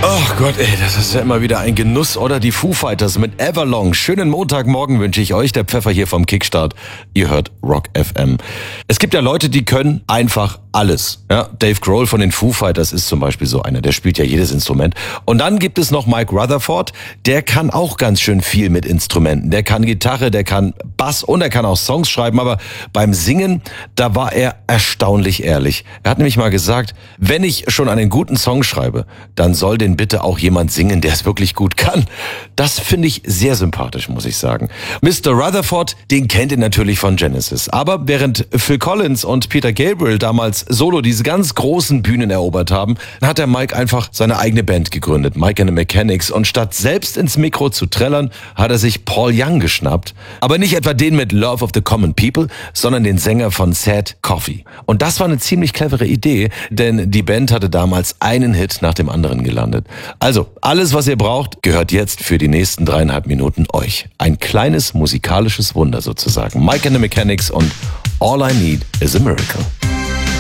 Oh Gott, ey, das ist ja immer wieder ein Genuss, oder? Die Foo Fighters mit Everlong. Schönen Montagmorgen wünsche ich euch, der Pfeffer hier vom Kickstart. Ihr hört Rock FM. Es gibt ja Leute, die können einfach alles. Ja, Dave Grohl von den Foo Fighters ist zum Beispiel so einer, der spielt ja jedes Instrument. Und dann gibt es noch Mike Rutherford, der kann auch ganz schön viel mit Instrumenten. Der kann Gitarre, der kann Bass und er kann auch Songs schreiben, aber beim Singen, da war er erstaunlich ehrlich. Er hat nämlich mal gesagt, wenn ich schon einen guten Song schreibe, dann soll den bitte auch jemand singen, der es wirklich gut kann. Das finde ich sehr sympathisch, muss ich sagen. Mr. Rutherford, den kennt ihr natürlich von Genesis. Aber während Phil Collins und Peter Gabriel damals solo diese ganz großen Bühnen erobert haben, hat der Mike einfach seine eigene Band gegründet, Mike and the Mechanics. Und statt selbst ins Mikro zu trällern, hat er sich Paul Young geschnappt. Aber nicht etwa den mit Love of the Common People, sondern den Sänger von Sad Coffee. Und das war eine ziemlich clevere Idee, denn die Band hatte damals einen Hit nach dem anderen gelandet. Also, alles, was ihr braucht, gehört jetzt für die nächsten 3,5 Minuten euch. Ein kleines musikalisches Wunder sozusagen. Mike and the Mechanics und All I Need is a Miracle.